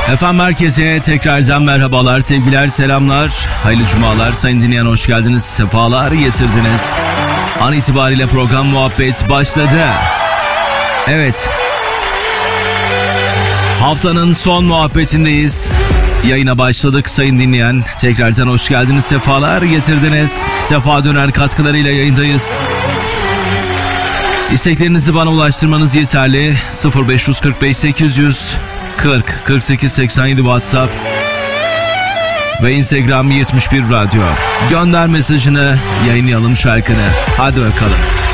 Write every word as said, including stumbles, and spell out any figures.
Efendim herkese tekrardan merhabalar, sevgiler, selamlar, hayırlı cumalar. Sayın dinleyen hoş geldiniz, sefalar getirdiniz. An itibariyle program muhabbet başladı. Evet. Haftanın son muhabbetindeyiz. Yayına başladık sayın dinleyen. Tekrardan hoş geldiniz, sefalar getirdiniz. Sefa Döner katkılarıyla yayındayız. İsteklerinizi bana ulaştırmanız yeterli. sıfır beş kırk beş sekiz yüz kırk kırk sekiz seksen yedi WhatsApp ve Instagram yetmiş bir radyo. Gönder mesajını, yayınlayalım şarkını. Hadi bakalım.